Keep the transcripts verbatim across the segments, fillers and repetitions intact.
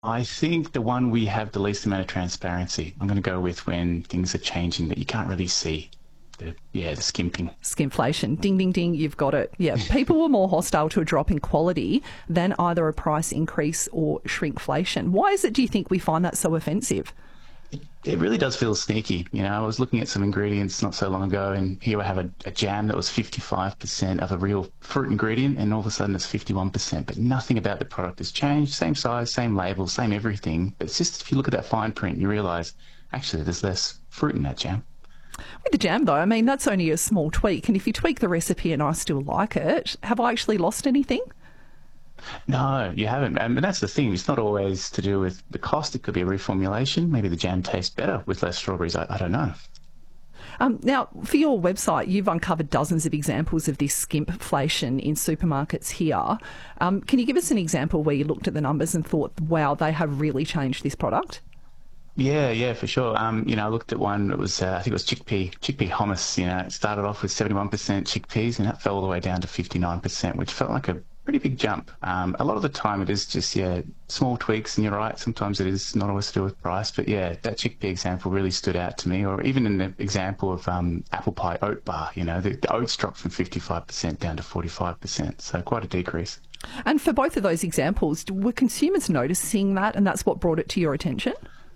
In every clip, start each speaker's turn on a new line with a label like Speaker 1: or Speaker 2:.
Speaker 1: I think the one we have the least amount of transparency. I'm going to go with when things are changing that you can't really see. The, yeah, the skimping.
Speaker 2: Skimflation. Ding, ding, ding. You've got it. Yeah. People were more hostile to a drop in quality than either a price increase or shrinkflation. Why is it, do you think, we find that so offensive?
Speaker 1: It really does feel sneaky. You know, I was looking at some ingredients not so long ago, and here I have a, a jam that was fifty-five percent of a real fruit ingredient, and all of a sudden it's fifty-one percent, but nothing about the product has changed. Same size, same label, same everything. But it's just, if you look at that fine print, you realise, actually, there's less fruit in that jam.
Speaker 2: With the jam, though, I mean, that's only a small tweak. And if you tweak the recipe and I still like it, have I actually lost anything?
Speaker 1: No, you haven't. And that's the thing. It's not always to do with the cost. It could be a reformulation. Maybe the jam tastes better with less strawberries. I, I don't know.
Speaker 2: Um, now, for your website, you've uncovered dozens of examples of this skimpflation in supermarkets here. Um, can you give us an example where you looked at the numbers and thought, wow, they have really changed this product?
Speaker 1: Yeah, yeah, for sure. Um, you know, I looked at one that was, uh, I think it was chickpea, chickpea hummus. You know, it started off with seventy-one percent chickpeas, and that fell all the way down to fifty-nine percent, which felt like a pretty big jump. Um, a lot of the time it is just, yeah, small tweaks, and you're right, sometimes it is not always to do with price, but yeah, that chickpea example really stood out to me. Or even in the example of um, apple pie oat bar, you know, the, the oats dropped from fifty-five percent down to forty-five percent, so quite a decrease.
Speaker 2: And for both of those examples, were consumers noticing that, and that's what brought it to your attention?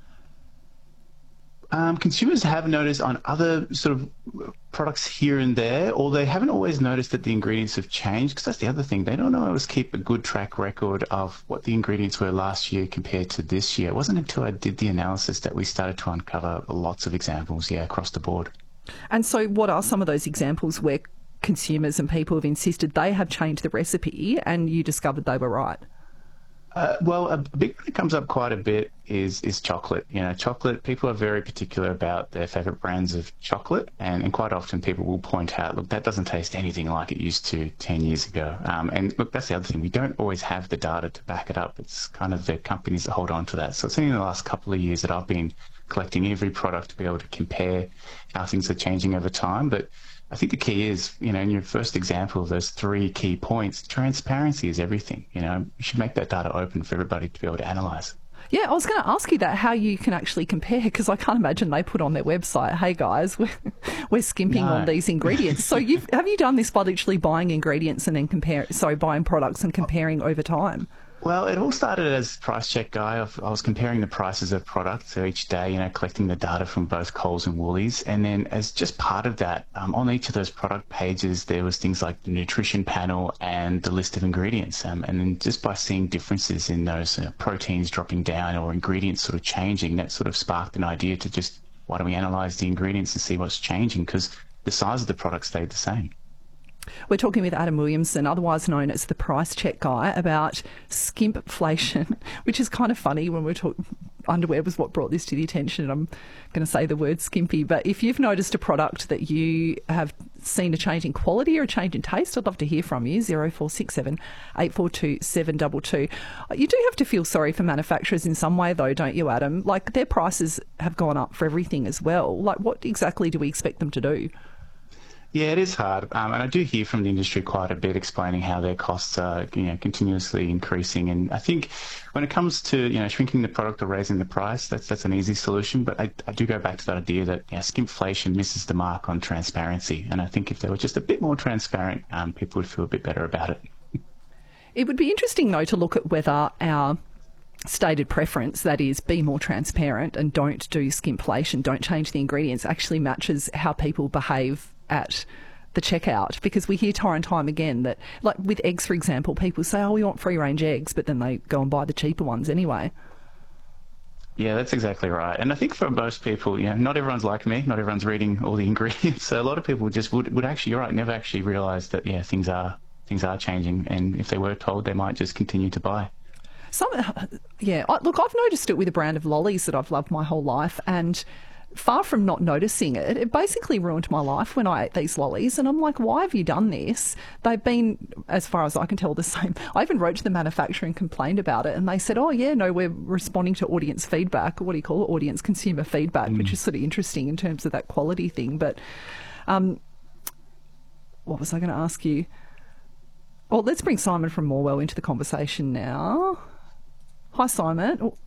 Speaker 1: Um, consumers have noticed on other sort of products here and there, or they haven't always noticed that the ingredients have changed, because that's the other thing. They don't always keep a good track record of what the ingredients were last year compared to this year. It wasn't until I did the analysis that we started to uncover lots of examples, yeah, across the board.
Speaker 2: And so what are some of those examples where consumers and people have insisted they have changed the recipe and you discovered they were right?
Speaker 1: Uh, well, a big one that comes up quite a bit is is chocolate. You know, chocolate, people are very particular about their favourite brands of chocolate, and, and quite often people will point out, look, that doesn't taste anything like it used to ten years ago. Um, and look, that's the other thing. We don't always have the data to back it up. It's kind of the companies that hold on to that. So it's only in the last couple of years that I've been collecting every product to be able to compare how things are changing over time. But I think the key is, you know, in your first example of those three key points, transparency is everything. You know, you should make that data open for everybody to be able to analyse.
Speaker 2: Yeah, I was going to ask you that, how you can actually compare, because I can't imagine they put on their website, hey guys, we're, we're skimping
Speaker 1: No.
Speaker 2: on these ingredients. So you've, have you done this by literally buying ingredients and then compare, sorry, buying products and comparing over time?
Speaker 1: Well, it all started as price check guy. I've- I was comparing the prices of products so each day, you know, collecting the data from both Coles and Woolies. And then as just part of that, um, on each of those product pages, there was things like the nutrition panel and the list of ingredients. Um, and then just by seeing differences in those uh, proteins dropping down or ingredients sort of changing, that sort of sparked an idea to just, why don't we analyse the ingredients and see what's changing? Because the size of the product stayed the same.
Speaker 2: We're talking with Adam Williamson, otherwise known as the Price Check Guy, about skimpflation, which is kind of funny when we're talking. Underwear was what brought this to the attention. I'm going to say the word skimpy, but if you've noticed a product that you have seen a change in quality or a change in taste, I'd love to hear from you. zero four six seven, eight four two, seven two two. You do have to feel sorry for manufacturers in some way, though, don't you, Adam? Like, their prices have gone up for everything as well. Like, what exactly do we expect them to do?
Speaker 1: Yeah, it is hard, um, and I do hear from the industry quite a bit explaining how their costs are, you know, continuously increasing. And I think when it comes to, you know, shrinking the product or raising the price, that's that's an easy solution. But I, I do go back to that idea that, you know, skimpflation misses the mark on transparency. And I think if they were just a bit more transparent, um, people would feel a bit better about it.
Speaker 2: It would be interesting, though, to look at whether our stated preference, that is, be more transparent and don't do skimpflation, don't change the ingredients, actually matches how people behave at the checkout. Because we hear time and time again that, like with eggs, for example, people say, oh, we want free range eggs, but then they go and buy the cheaper ones anyway.
Speaker 1: Yeah, that's exactly right. And I think for most people, you know, not everyone's like me, not everyone's reading all the ingredients. So a lot of people just would, would actually, you're right, never actually realise that, yeah, things are things are changing. And if they were told, they might just continue to buy.
Speaker 2: Some, yeah, I- look, I've noticed it with a brand of lollies that I've loved my whole life, and far from not noticing it, it basically ruined my life when I ate these lollies. And I'm like, why have you done this? They've been, as far as I can tell, the same. I even wrote to the manufacturer and complained about it. And they said, oh, yeah, no, we're responding to audience feedback. What do you call it? Audience consumer feedback, mm. which is sort of interesting in terms of that quality thing. But um, what was I going to ask you? Well, let's bring Simon from Morwell into the conversation now. Hi, Simon.